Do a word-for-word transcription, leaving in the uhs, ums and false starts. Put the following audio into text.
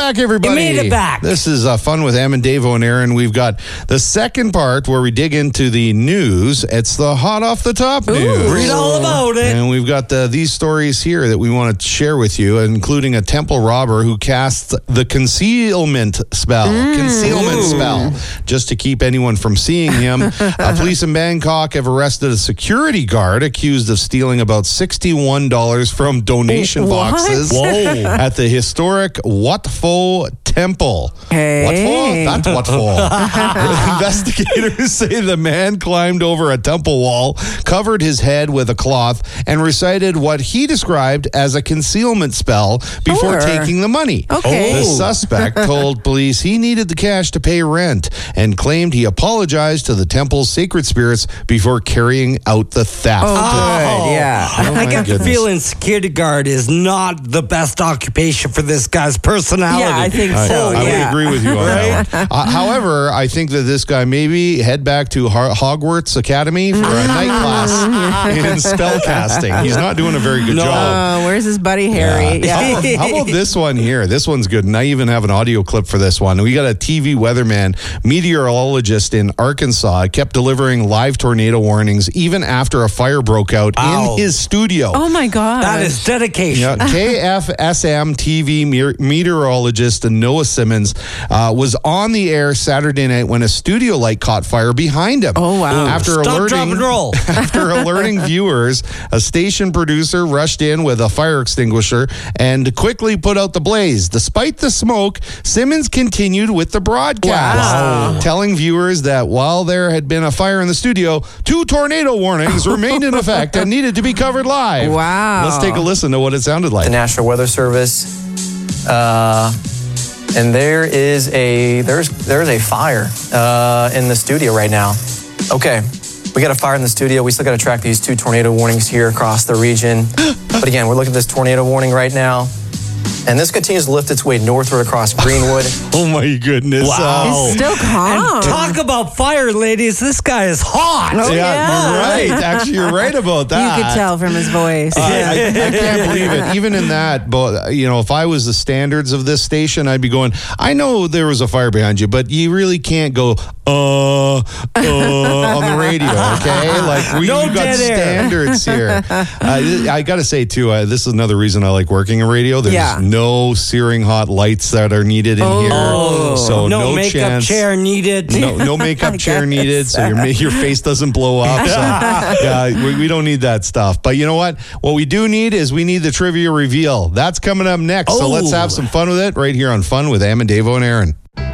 back, everybody. You made it back. This is uh, Fun with Em and Davo and Aaron. We've got the second part where we dig into the news. It's the hot off the top Ooh, news. read all about it. And we've got the, these stories here that we want to share with you, including a temple robber who casts the concealment spell. Mm. Concealment Ooh. spell. Just to keep anyone from seeing him. uh, police in Bangkok have arrested a security guard accused of stealing about sixty-one dollars from donation What? boxes Whoa. at the historic Wat Pho Temple. Hey. What for? That's what for. Investigators say the man climbed over a temple wall, covered his head with a cloth, and recited what he described as a concealment spell before Sure. taking the money. Okay. The suspect told police he needed the cash to pay rent and claimed he apologized to the temple's sacred spirits before carrying out the theft. Oh, good. Yeah. Oh, I my got the goodness. feeling security guard is not the best occupation for this guy's personality. Yeah, I think I, so. I yeah. would agree with you on that one. Uh, however, I think that this guy maybe head back to Har- Hogwarts Academy for a night class in spellcasting. He's not doing a very good No. job. Oh, where's his buddy Harry? Yeah. Yeah. How, how about this one here? This one's good. And I even have an audio clip for this one. We got a T V weatherman, meteorologist in Arkansas, kept delivering live tornado warnings even after a fire broke out Wow. in his studio. Oh my God. That is dedication. Yeah, K F S M T V me- meteorologist Noah Simmons uh, was on the air Saturday night when a studio light caught fire behind him. Oh, wow. After Stop, alerting, drop, and roll. after alerting viewers, a station producer rushed in with a fire extinguisher and quickly put out the blaze. Despite the smoke, Simmons continued with the broadcast, Wow. telling viewers that while there had been a fire in the studio, two tornado warnings remained in effect and needed to be covered live. Wow. Let's take a listen to what it sounded like. The National Weather Service, uh, and there is a there's there's a fire uh, in the studio right now. Okay, we got a fire in the studio. We still got to track these two tornado warnings here across the region. But again, we're looking at this tornado warning right now, and this continues to lift its way northward across Greenwood. Oh my goodness! Wow. He's still calm. And talk about fire, ladies. This guy is hot. Oh, yeah, yeah. you're right. Actually, you're right about that. You could tell from his voice. I, I, I can't believe it. Even in that, but you know, if I was the standards of this station, I'd be going, I know there was a fire behind you, but you really can't go, uh, uh, on the radio, okay? Like, we, No you got dead air. standards here. Uh, I got to say, too, uh, this is another reason I like working in radio. There's Yeah. no searing hot lights that are needed in Oh. here. So no, no, makeup chance. chair needed. No, no makeup chair guess. needed, so your ma- your face doesn't blow up. So, yeah, we, we don't need that stuff. But you know what? What we do need is we need the trivia reveal. That's coming up next. So Oh. let's have some fun with it right here on Fun with Em and Davo and Aaron.